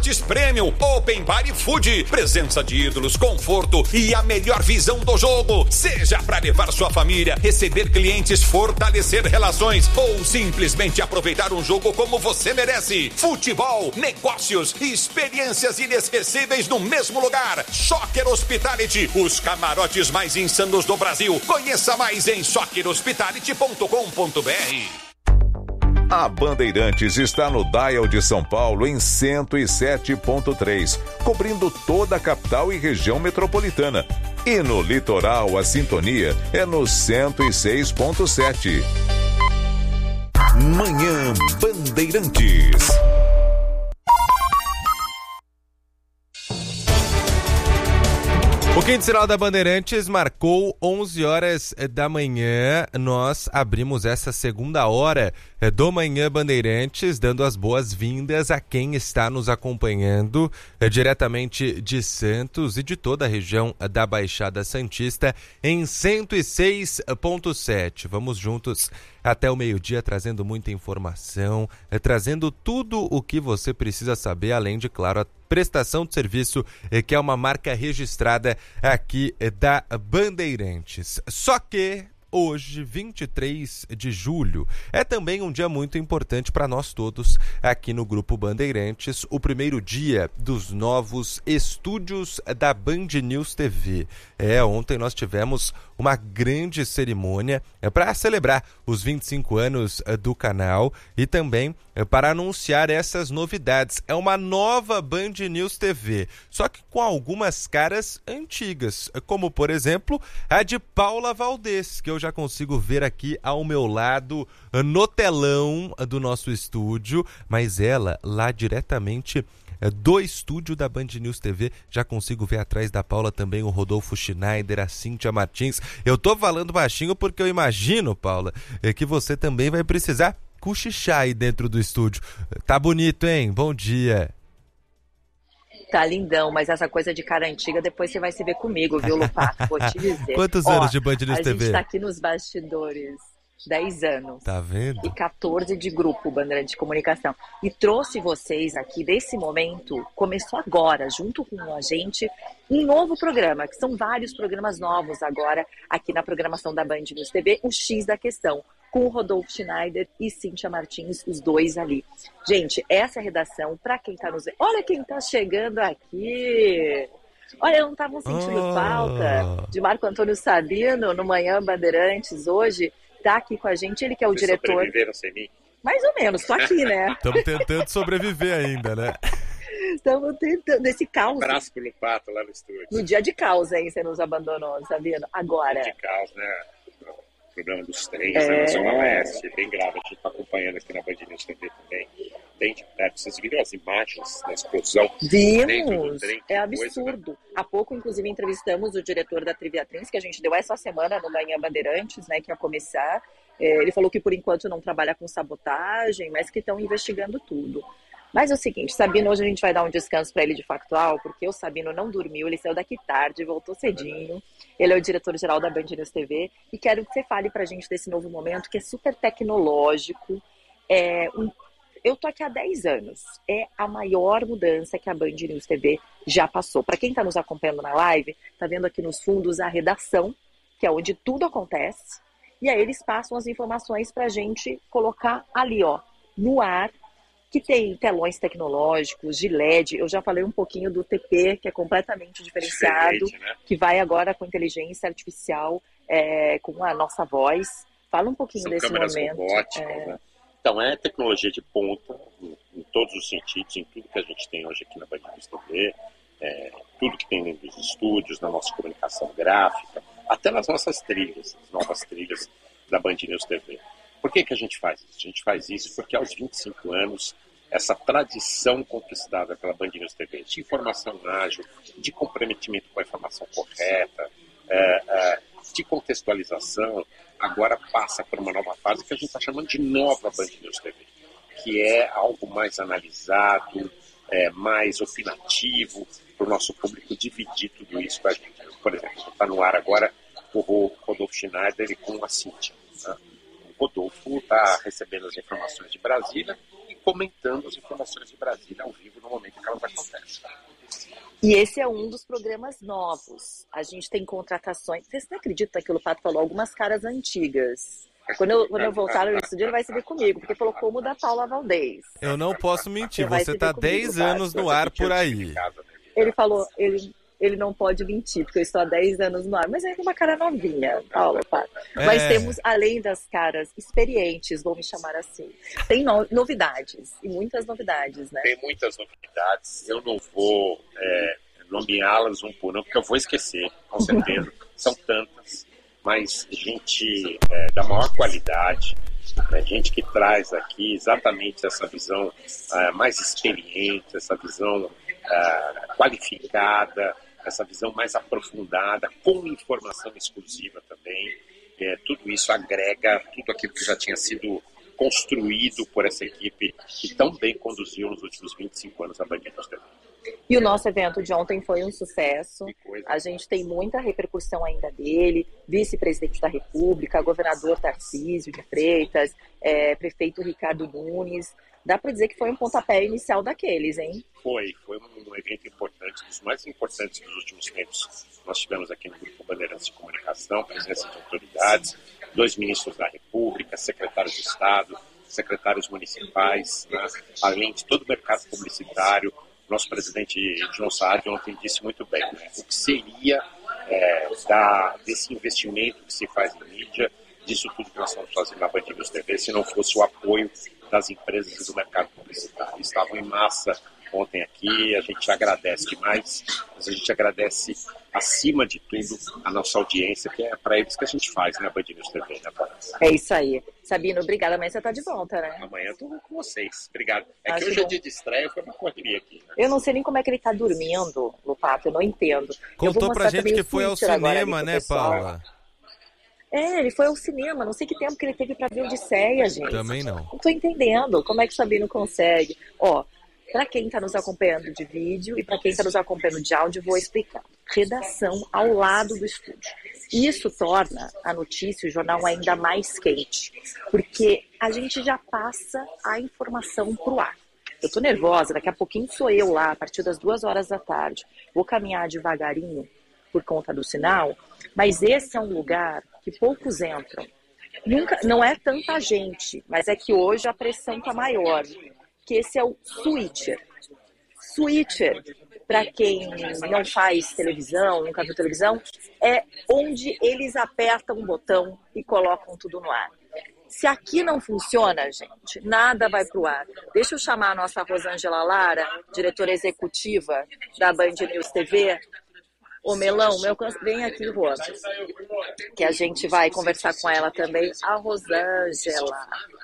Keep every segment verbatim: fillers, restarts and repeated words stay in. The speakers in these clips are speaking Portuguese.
Camarotes Premium, Open Bar e Food, presença de ídolos, conforto e a melhor visão do jogo. Seja para levar sua família, receber clientes, fortalecer relações ou simplesmente aproveitar um jogo como você merece. Futebol, negócios e experiências inesquecíveis no mesmo lugar. Soccer Hospitality, os camarotes mais insanos do Brasil. Conheça mais em soccer hospitality ponto com ponto b r. A Bandeirantes está no Dial de São Paulo em cento e sete ponto três, cobrindo toda a capital e região metropolitana. E no litoral, a sintonia é no cento e seis ponto sete. Manhã Bandeirantes. O Quinto Sinal da Bandeirantes marcou onze horas da manhã. Nós abrimos essa segunda hora do Manhã Bandeirantes, dando as boas-vindas a quem está nos acompanhando diretamente de Santos e de toda a região da Baixada Santista em cento e seis ponto sete. Vamos juntos até o meio-dia trazendo muita informação, trazendo tudo o que você precisa saber, além de, claro, a prestação de serviço, que é uma marca registrada aqui da Bandeirantes. Só que hoje, vinte e três de julho, é também um dia muito importante para nós todos aqui no Grupo Bandeirantes, o primeiro dia dos novos estúdios da Band News T V. É, ontem nós tivemos uma grande cerimônia para celebrar os vinte e cinco anos do canal e também para anunciar essas novidades. É uma nova Band News T V, só que com algumas caras antigas, como por exemplo a de Paula Valdez, que eu já consigo ver aqui ao meu lado no telão do nosso estúdio, mas ela lá diretamente do estúdio da Band News T V, já consigo ver atrás da Paula também o Rodolfo Schneider, a Cíntia Martins. Eu tô falando baixinho porque eu imagino, Paula, que você também vai precisar cochichar aí dentro do estúdio. Tá bonito, hein? Bom dia. Tá lindão, mas essa coisa de cara antiga, depois você vai se ver comigo, viu, Lupato? Vou te dizer. Quantos Ó, anos de Band News a T V? A gente tá aqui nos bastidores, dez anos. Tá vendo? E quatorze de grupo Bandeirante de Comunicação. E trouxe vocês aqui, desse momento, começou agora, junto com a gente, um novo programa, que são vários programas novos agora, aqui na programação da Band News T V, o X da Questão, com o Rodolfo Schneider e Cíntia Martins, os dois ali. Gente, essa é a redação, para quem tá nos... Olha quem tá chegando aqui! Olha, eu não estavam sentindo oh. falta de Marco Antônio Sabino, no Manhã Bandeirantes, hoje, tá aqui com a gente, ele que é o Vocês diretor... sobreviveram sem mim? Mais ou menos, tô aqui, né? Estamos tentando sobreviver ainda, né? Estamos tentando, nesse caos. Um abraço pro Lupato lá no estúdio. No dia de caos, hein, você nos abandonou, Sabino? Agora... Dia de caos, né? O problema dos trens, É... né, na Zona Oeste, bem grave. A gente está acompanhando aqui na Band News T V também, bem de perto. Vocês viram as imagens da explosão? Vimos! Trem, é coisa, absurdo. né? Há pouco, inclusive, entrevistamos o diretor da Triviatrins, que a gente deu essa semana no Manhã Bandeirantes, né, que ia começar. É, ele falou que, por enquanto, não trabalha com sabotagem, mas que estão investigando tudo. Mas é o seguinte, Sabino, hoje a gente vai dar um descanso para ele de factual, porque o Sabino não dormiu, ele saiu daqui tarde, voltou cedinho. Ele é o diretor-geral da Band News T V e quero que você fale para a gente desse novo momento, que é super tecnológico. É um... Eu tô aqui há dez anos, é a maior mudança que a Band News T V já passou. Para quem está nos acompanhando na live, tá vendo aqui nos fundos a redação, que é onde tudo acontece, e aí eles passam as informações para a gente colocar ali, ó, no ar, que tem telões tecnológicos, de L E D. Eu já falei um pouquinho do T P, que é completamente diferenciado, né? Que vai agora com inteligência artificial, é, com a nossa voz. Fala um pouquinho São desse momento. Robóticas, é... né? Então, é tecnologia de ponta, em, em todos os sentidos, em tudo que a gente tem hoje aqui na Band News T V, é, tudo que tem dentro dos estúdios, na nossa comunicação gráfica, até nas nossas trilhas, as novas trilhas da Band News T V. Por que que a gente faz isso? A gente faz isso porque aos vinte e cinco anos, essa tradição conquistada pela Band News T V de informação ágil, de comprometimento com a informação correta, é, é, de contextualização, agora passa por uma nova fase que a gente está chamando de nova Band News T V, que é algo mais analisado, é, mais opinativo, para o nosso público dividir tudo isso com a gente. Por exemplo, está no ar agora o Rodolfo Schneider com a Cíntia, né? Rodolfo está recebendo as informações de Brasília e comentando as informações de Brasília ao vivo no momento que ela vai contar. E esse é um dos programas novos. A gente tem contratações. Vocês não acreditam que o Pato falou? Algumas caras antigas. Quando eu, quando eu voltar no estúdio, ele vai se ver comigo, porque falou como da Paula Valdez. Eu não posso mentir, Você vai você se tá ver comigo, dez Pato. anos no ar por aí. Ele falou, ele, ele não pode mentir, porque eu estou há dez anos no ar. Mas é uma cara novinha, Paula, Pato. É. Mas temos, além das caras experientes, vou me chamar assim, tem no, novidades, e muitas novidades, né? Tem muitas novidades. Eu não vou é, nomeá-las um por um, porque eu vou esquecer, com certeza. São tantas. Mas gente é, da maior qualidade, né, gente que traz aqui exatamente essa visão é, mais experiente, essa visão é, qualificada, essa visão mais aprofundada, com informação exclusiva também. É, tudo isso agrega tudo aquilo que já tinha sido construído por essa equipe que tão bem conduziu nos últimos vinte e cinco anos a Band News T V. E o nosso evento de ontem foi um sucesso. A gente tem muita repercussão ainda dele. Vice-presidente da República, governador Tarcísio de Freitas, é, prefeito Ricardo Nunes. Dá para dizer que foi um pontapé inicial daqueles, hein? Foi, foi um evento importante, dos mais importantes dos últimos tempos. Nós tivemos aqui no Grupo Bandeirantes de Comunicação, presença de autoridades, dois ministros da República, secretários de Estado, secretários municipais, né? Além de todo o mercado publicitário. Nosso presidente João Saad ontem disse muito bem, né? O que seria é, da, desse investimento que se faz em mídia, disso tudo que nós estamos fazendo na Band News T V, se não fosse o apoio das empresas e do mercado publicitário. Estavam em massa ontem aqui, a gente agradece demais, mas a gente agradece, acima de tudo, a nossa audiência, que é para eles que a gente faz na Band News T V, né, Paula? É isso aí. Sabino, obrigada. Amanhã você está de volta, né? Amanhã eu estou com vocês. Obrigado. É Acho que hoje bom. é dia de estreia, foi uma correria aqui. Né? Eu não sei nem como é que ele está dormindo, Lupato, eu não entendo. Eu vou Contou mostrar pra gente também que o foi ao Twitter agora ali cinema, pro né, pessoal. Paula? É, ele foi ao cinema, não sei que tempo que ele teve para ver Odisseia, gente. Também não. Não tô entendendo como é que o Sabino consegue. Ó, para quem está nos acompanhando de vídeo e para quem está nos acompanhando de áudio, vou explicar. Redação ao lado do estúdio. Isso torna a notícia, o jornal ainda mais quente, porque a gente já passa a informação pro ar. Eu tô nervosa, daqui a pouquinho sou eu lá, a partir das duas horas da tarde. Vou caminhar devagarinho por conta do sinal, mas esse é um lugar que poucos entram. Nunca, não é tanta gente, mas é que hoje a pressão tá maior. Que esse é o switcher. Switcher, para quem não faz televisão, nunca viu televisão, é onde eles apertam um botão e colocam tudo no ar. Se aqui não funciona, gente, nada vai pro ar. Deixa eu chamar a nossa Rosângela Lara, diretora executiva da Band News T V. Ô Melão, meu, vem aqui, Rô, que a gente vai conversar com ela também. A Rosângela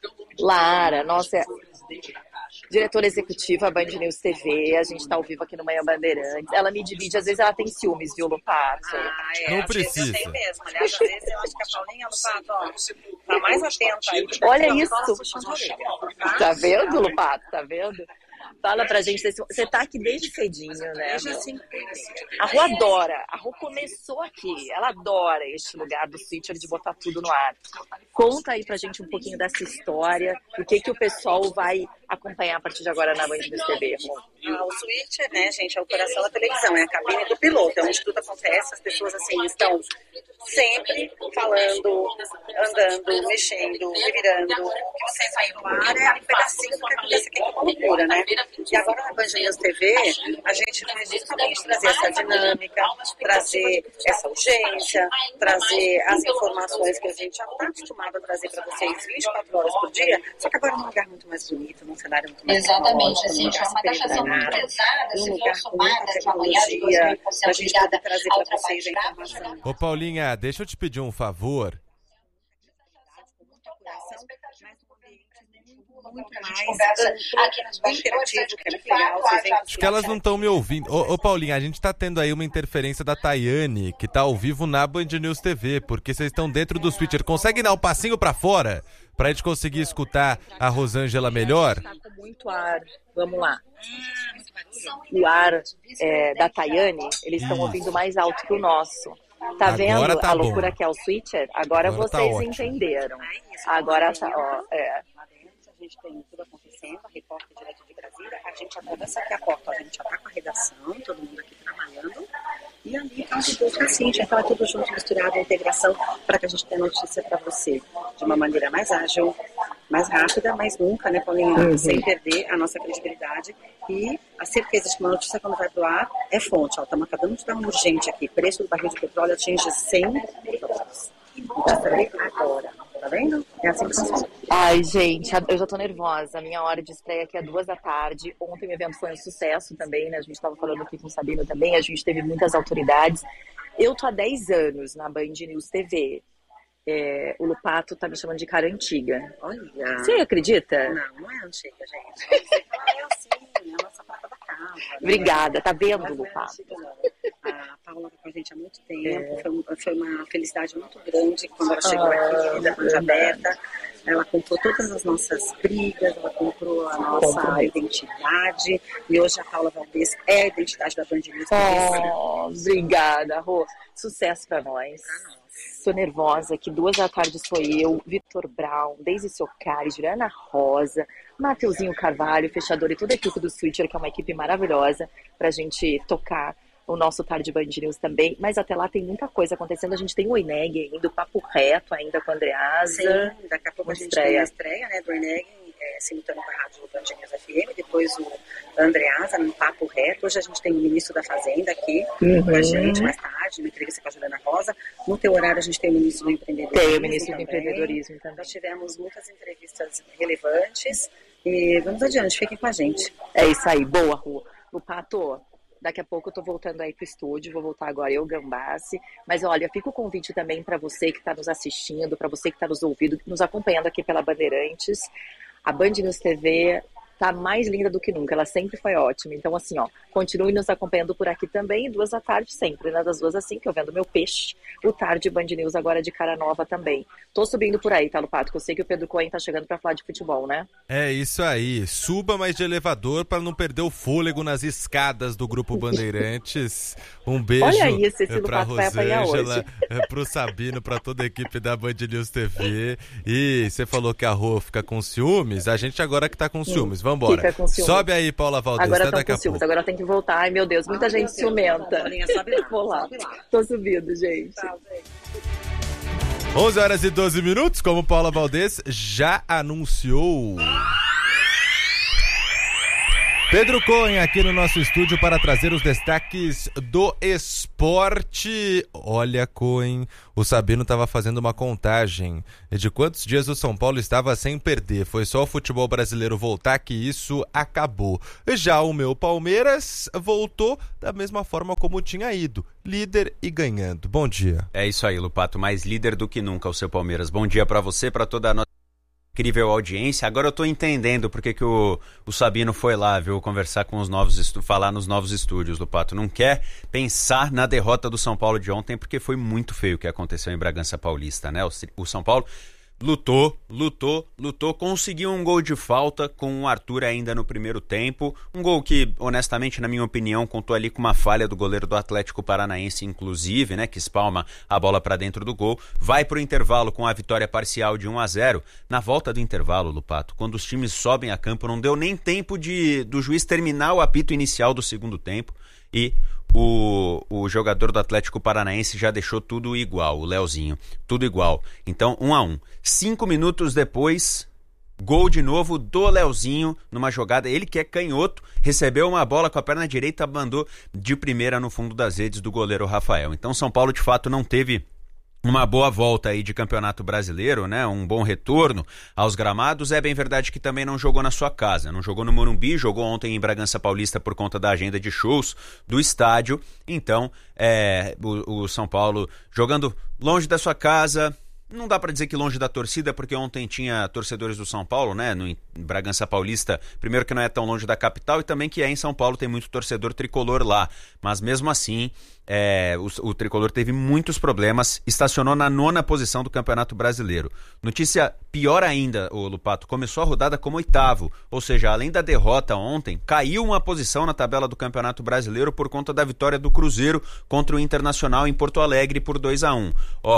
Lara, nossa diretora executiva Band News T V, a gente tá ao vivo aqui no Manhã Bandeirantes. Ela me divide, às vezes ela tem ciúmes, viu, Lupato? Ah, é, Não às vezes precisa. eu tenho mesmo. Aliás, às vezes eu acho que a Paulinha, Lupato, ó, tá mais atenta aí. Olha Então, isso. nossa, puxando a orelha, tá? Tá vendo, Lupato? Tá vendo? Fala pra gente, você tá aqui desde cedinho, né? Desde assim. A Rô adora, a Rô começou aqui, ela adora este lugar do switcher de botar tudo no ar. Conta aí pra gente um pouquinho dessa história, o que que o pessoal vai acompanhar a partir de agora na Band News T V, Rô. Ah, o switcher, né, gente, é o coração da televisão, é a cabine do piloto, é onde tudo acontece, as pessoas, assim, estão sempre falando, andando, mexendo, se virando. O que vocês saem do ar é um pedacinho do que acontece aqui, que é uma loucura, né? E agora na Band News T V, a gente vai justamente trazer essa dinâmica, trazer essa urgência, trazer as informações que a gente já está acostumado a trazer para vocês vinte e quatro horas por dia, só que agora num lugar muito mais bonito, num cenário muito mais Exatamente, tecnológico, assim, num é lugar uma taxação muito super pesada, num se for lugar com somada muita de uma manhã de dois tecnologia, mil por cento pra gente ligada poder trazer ao para trabalho vocês a escravo, informação. Ô, Paulinha, deixa eu te pedir um favor. Muito A mais gente conversa aqui nos bastidores, interativo, que é muito de fato, legal. Vocês haja- veem Acho que elas não estão me ouvindo. Ô, ô, Paulinha, a gente tá tendo aí uma interferência da Tayane, que tá ao vivo na Band News T V, porque vocês estão dentro do switcher. Consegue dar um passinho pra fora, pra gente conseguir escutar a Rosângela melhor? Tá com muito ar. Vamos lá. O ar é, da Tayane, eles estão Isso. ouvindo mais alto que o nosso. Tá Agora vendo tá a bom. loucura que é o switcher? Agora, Agora tá vocês ótimo. entenderam. Agora tá, ó, é. Lá dentro, a gente tem tudo acontecendo, a repórter direto de Brasília, a gente atravessa aqui a porta, a gente já tá com a redação, todo mundo aqui de buscar sim, já estava tudo junto, misturado, a integração, para que a gente tenha notícia para você de uma maneira mais ágil, mais rápida, mas nunca, né, Paulinha, uhum. sem perder a nossa credibilidade e a certeza de que uma notícia quando vai pro ar é fonte. Ó, estamos acabando de dar um urgente aqui, preço do barril de petróleo atinge cem dólares. Já falei agora, tá vendo? É assim que funciona. Ai, gente, eu já tô nervosa. A minha hora de estreia aqui é duas da tarde. Ontem o evento foi um sucesso também, né? A gente tava falando aqui com o Sabino também, a gente teve muitas autoridades. Eu tô há dez anos na Band News T V. É, o Lupato tá me chamando de cara antiga. Olha. Você acredita? Não, não é antiga, gente. Você fala assim, é a nossa prata da casa. Obrigada, né? tá vendo, Mas Lupato? É a Paula tá com a gente há muito tempo. É. Foi, foi uma felicidade muito grande quando ela chegou ah, aqui, da Band Aberta. Ela comprou todas as nossas brigas, ela comprou a nossa Compre. identidade. E hoje a Paula Valdez é a identidade da Band News. Oh, obrigada, Rô. Sucesso pra nós. Pra nós. Tô nervosa, que duas da tarde sou eu, Vitor Brown, Deise Socari, Juliana Rosa, Mateuzinho Carvalho, fechador e toda a equipe do Switcher, que é uma equipe maravilhosa pra gente tocar o nosso Tarde Band News também. Mas até lá tem muita coisa acontecendo. A gente tem o Eneg ainda, o Papo Reto ainda com a Andreasa. Sim, daqui a pouco a gente estreia. tem a estreia, né, do Eneg, é, simultâneo com a Rádio Band News F M, depois o Andreasa no Papo Reto. Hoje a gente tem o Ministro da Fazenda aqui uhum. com a gente, mais tarde, uma entrevista com a Juliana Rosa. No teu horário a gente tem o Ministro do Empreendedorismo. Tem o Ministro também. do Empreendedorismo também. Nós tivemos muitas entrevistas relevantes e vamos adiante, fiquem com a gente. É isso aí, boa, Rô. Lupato, daqui a pouco eu tô voltando aí pro estúdio, vou voltar agora eu, Gambassi. Mas olha, fica o convite também para você que está nos assistindo, para você que está nos ouvindo, nos acompanhando aqui pela Bandeirantes. A Band News T V tá mais linda do que nunca, ela sempre foi ótima. Então, assim, ó, continue nos acompanhando por aqui também, duas da tarde sempre, né? Das duas às cinco, eu vendo meu peixe. O Tarde Band News agora de cara nova também. Tô subindo por aí, tá, Lupato? Que eu sei que o Pedro Cohen tá chegando pra falar de futebol, né? É isso aí. Suba mais de elevador para não perder o fôlego nas escadas do Grupo Bandeirantes. Um beijo Olha isso, esse pra Lupato vai apanhar Rosângela, hoje. pro Sabino, pra toda a equipe da Band News T V. E você falou que a Rô fica com ciúmes, a gente agora que tá com ciúmes. Vambora. Fica com ciúmes. Sobe aí, Paula Valdez, agora tá daqui a ciúmes, pouco. agora tem que voltar. Ai, meu Deus, muita ah, gente ciumenta. Sobe lá, Vou lá. sobe lá. Tô subindo, gente. Tá, onze horas e doze minutos, como Paula Valdez já anunciou. Pedro Cohen aqui no nosso estúdio para trazer os destaques do esporte. Olha, Cohen, o Sabino estava fazendo uma contagem de quantos dias o São Paulo estava sem perder. Foi só o futebol brasileiro voltar que isso acabou. Já o meu Palmeiras voltou da mesma forma como tinha ido, líder e ganhando. Bom dia. É isso aí, Lupato, mais líder do que nunca o seu Palmeiras. Bom dia para você, para toda a nossa incrível audiência. Agora eu tô entendendo porque que o, o Sabino foi lá, viu, conversar com os novos, estu- falar nos novos estúdios, Lupato. Não quer pensar na derrota do São Paulo de ontem, porque foi muito feio o que aconteceu em Bragança Paulista, né? O, o São Paulo lutou, lutou, lutou, conseguiu um gol de falta com o Arthur ainda no primeiro tempo, um gol que, honestamente, na minha opinião, contou ali com uma falha do goleiro do Atlético Paranaense, inclusive, né, que espalma a bola para dentro do gol, vai pro intervalo com a vitória parcial de um a zero. Na volta do intervalo, Lupato, quando os times sobem a campo, não deu nem tempo de do juiz terminar o apito inicial do segundo tempo e O, o jogador do Atlético Paranaense já deixou tudo igual, o Leozinho, tudo igual. Então, um a um. Cinco minutos depois, gol de novo do Leozinho numa jogada, ele que é canhoto, recebeu uma bola com a perna direita, mandou de primeira no fundo das redes do goleiro Rafael. Então, São Paulo de fato não teve uma boa volta aí de Campeonato Brasileiro, né? Um bom retorno aos gramados. É bem verdade que também não jogou na sua casa, não jogou no Morumbi, jogou ontem em Bragança Paulista por conta da agenda de shows do estádio. Então, é, o, o São Paulo jogando longe da sua casa. Não dá pra dizer que longe da torcida, porque ontem tinha torcedores do São Paulo, né, no Bragança Paulista, primeiro que não é tão longe da capital e também que é em São Paulo, tem muito torcedor tricolor lá, mas mesmo assim, é, o, o tricolor teve muitos problemas, estacionou na nona posição do Campeonato Brasileiro. Notícia pior ainda, o Lupato, começou a rodada como oitavo, ou seja, além da derrota ontem, caiu uma posição na tabela do Campeonato Brasileiro por conta da vitória do Cruzeiro contra o Internacional em Porto Alegre por dois a um. Ó,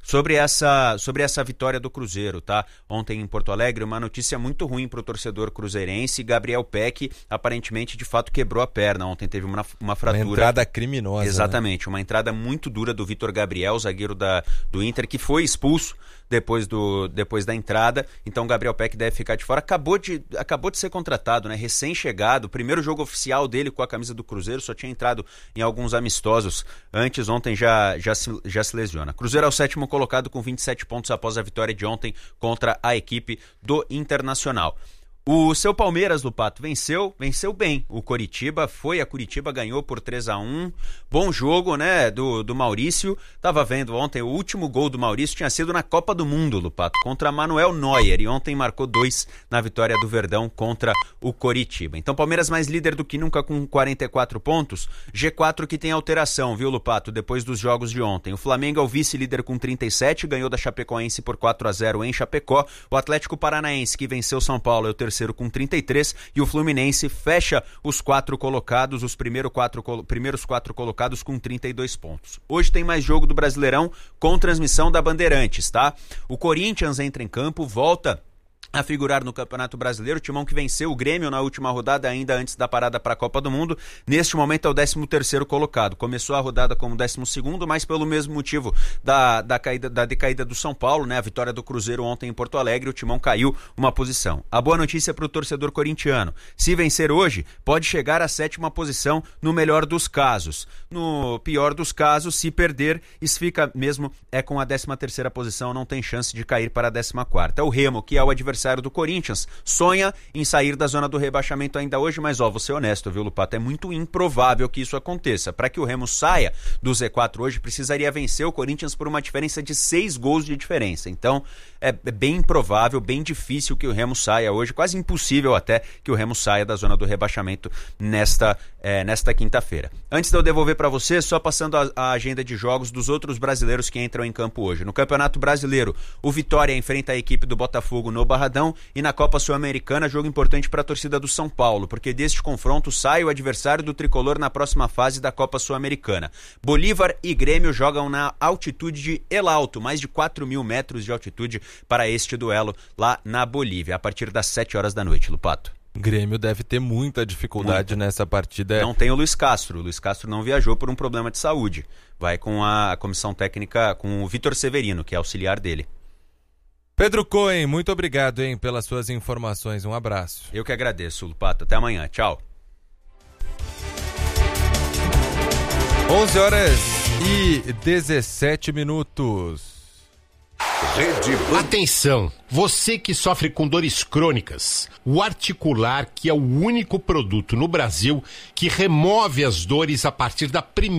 Sobre essa, sobre essa vitória do Cruzeiro, tá? Ontem em Porto Alegre, uma notícia muito ruim para o torcedor cruzeirense. Gabriel Peck, aparentemente, de fato, quebrou a perna. Ontem teve uma, uma fratura. Uma entrada criminosa. Exatamente, né? Uma entrada muito dura do Vitor Gabriel, zagueiro da, do Inter, que foi expulso depois, do, depois da entrada. Então o Gabriel Peck deve ficar de fora. Acabou de, acabou de ser contratado, né? Recém-chegado. Primeiro jogo oficial dele com a camisa do Cruzeiro. Só tinha entrado em alguns amistosos antes. Ontem já, já, se, já se lesiona. Cruzeiro é o sétimo colocado com vinte e sete pontos após a vitória de ontem contra a equipe do Internacional. O seu Palmeiras, Lupato, venceu, venceu bem. O Coritiba foi, a Curitiba ganhou por três a um. Bom jogo, né, do, do Maurício. Tava vendo ontem, o último gol do Maurício tinha sido na Copa do Mundo, Lupato, contra Manuel Neuer. E ontem marcou dois na vitória do Verdão contra o Coritiba. Então, Palmeiras mais líder do que nunca com quarenta e quatro pontos. G quatro que tem alteração, viu, Lupato, depois dos jogos de ontem. O Flamengo é o vice-líder com trinta e sete, ganhou da Chapecoense por quatro a zero em Chapecó. O Atlético Paranaense, que venceu São Paulo, é o terceiro com trinta e três, e o Fluminense fecha os quatro colocados, os primeiro quatro, primeiros quatro colocados com trinta e dois pontos. Hoje tem mais jogo do Brasileirão com transmissão da Bandeirantes, tá? O Corinthians entra em campo, volta a figurar no Campeonato Brasileiro, o Timão que venceu o Grêmio na última rodada, ainda antes da parada para a Copa do Mundo. Neste momento é o décimo terceiro colocado. Começou a rodada como décimo segundo, mas pelo mesmo motivo da, da, caída, da decaída do São Paulo, né? A vitória do Cruzeiro ontem em Porto Alegre, o Timão caiu uma posição. A boa notícia para o torcedor corintiano: se vencer hoje, pode chegar à sétima posição no melhor dos casos. No pior dos casos, se perder, isso fica mesmo é com a décima terceira posição, não tem chance de cair para a décima quarta. O Remo, que é o adversário do Corinthians, sonha em sair da zona do rebaixamento ainda hoje, mas ó, vou ser honesto, viu, Lupato? É muito improvável que isso aconteça. Para que o Remo saia do Z quatro hoje, precisaria vencer o Corinthians por uma diferença de seis gols de diferença. Então, é bem improvável, bem difícil que o Remo saia hoje, quase impossível até que o Remo saia da zona do rebaixamento nesta, é, nesta quinta-feira. Antes de eu devolver para você, só passando a, a agenda de jogos dos outros brasileiros que entram em campo hoje. No Campeonato Brasileiro, o Vitória enfrenta a equipe do Botafogo no Barradão, e na Copa Sul-Americana, jogo importante para a torcida do São Paulo, porque deste confronto sai o adversário do tricolor na próxima fase da Copa Sul-Americana. Bolívar e Grêmio jogam na altitude de El Alto, mais de quatro mil metros de altitude para este duelo lá na Bolívia, a partir das sete horas da noite, Lupato. Grêmio deve ter muita dificuldade muita. nessa partida. Não tem o Luiz Castro. O Luiz Castro não viajou por um problema de saúde. Vai com a comissão técnica, com o Vitor Severino, que é auxiliar dele. Pedro Cohen, muito obrigado, hein, pelas suas informações. Um abraço. Eu que agradeço, Lupato. Até amanhã. Tchau. onze horas e dezessete minutos. Rede... Atenção, você que sofre com dores crônicas, o Articular, que é o único produto no Brasil que remove as dores a partir da primeira